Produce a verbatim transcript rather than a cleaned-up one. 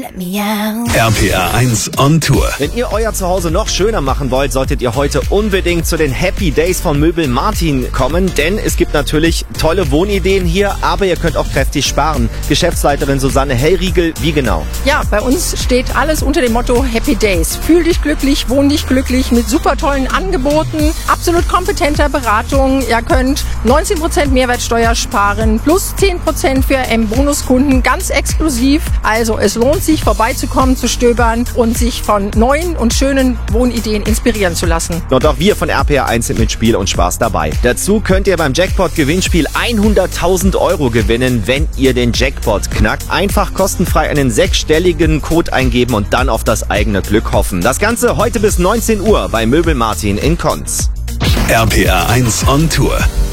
R P R eins on Tour. Wenn ihr euer Zuhause noch schöner machen wollt, solltet ihr heute unbedingt zu den Happy Days von Möbel Martin kommen, denn es gibt natürlich tolle Wohnideen hier, aber ihr könnt auch kräftig sparen. Geschäftsleiterin Susanne Hellriegel, wie genau? Ja, bei uns steht alles unter dem Motto Happy Days. Fühl dich glücklich, wohn dich glücklich mit super tollen Angeboten, absolut kompetenter Beratung. Ihr könnt neunzehn Prozent Mehrwertsteuer sparen, plus zehn Prozent für M-Bonuskunden, ganz exklusiv. Also es lohnt sich, vorbeizukommen, zu stöbern und sich von neuen und schönen Wohnideen inspirieren zu lassen. Und auch wir von R P R eins sind mit Spiel und Spaß dabei. Dazu könnt ihr beim Jackpot-Gewinnspiel hunderttausend Euro gewinnen, wenn ihr den Jackpot knackt. Einfach kostenfrei einen sechsstelligen Code eingeben und dann auf das eigene Glück hoffen. Das Ganze heute bis neunzehn Uhr bei Möbel Martin in Konz. R P R eins on Tour.